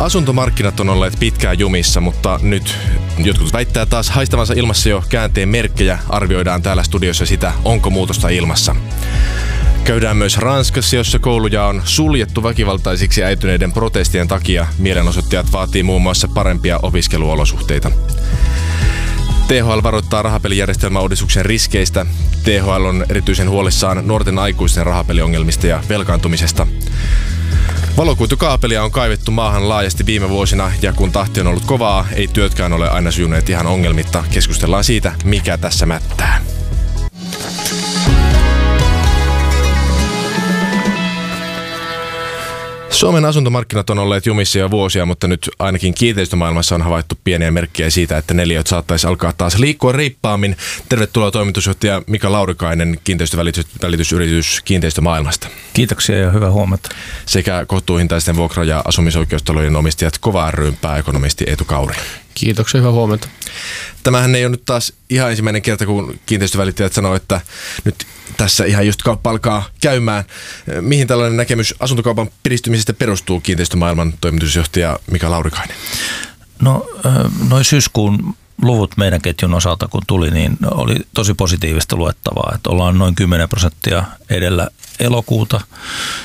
Asuntomarkkinat on olleet pitkään jumissa, mutta nyt jotkut väittää taas haistavansa ilmassa jo käänteen merkkejä. Arvioidaan täällä studiossa sitä, onko muutosta ilmassa. Käydään myös Ranskassa, jossa kouluja on suljettu väkivaltaisiksi äityneiden protestien takia. Mielenosoittajat vaatii muun muassa parempia opiskeluolosuhteita. THL varoittaa rahapelijärjestelmäuudistuksen riskeistä. THL on erityisen huolissaan nuorten aikuisten rahapeliongelmista ja velkaantumisesta. Valokuitukaapelia on kaivettu maahan laajasti viime vuosina, ja kun tahti on ollut kovaa, ei työtkään ole aina sujuneet ihan ongelmitta. Keskustellaan siitä, mikä tässä mättää. Suomen asuntomarkkinat on olleet jumissa jo vuosia, mutta nyt ainakin kiinteistömaailmassa on havaittu pieniä merkkejä siitä, että neliöt saattaisi alkaa taas liikkua reippaammin. Tervetuloa toimitusjohtaja Mika Laurikainen kiinteistövälitysyritys Kiinteistömaailmasta. Kiitoksia ja hyvää huomenta. Sekä kohtuuhintaisten vuokra- ja asumisoikeustalojen omistajat Kova ry:n pääekonomisti Eetu Kauri. Kiitoksia, hyvää huomenta. Tämähän ei ole nyt taas ihan ensimmäinen kerta, kun kiinteistövälittäjät sanoo, että nyt tässä ihan just kauppa alkaa käymään. Mihin tällainen näkemys asuntokaupan piristymisestä perustuu, kiinteistömaailman toimitusjohtaja Mika Laurikainen? No, noin syyskuun luvut meidän ketjun osalta, kun tuli, niin oli tosi positiivista luettavaa, että ollaan noin 10% edellä elokuuta.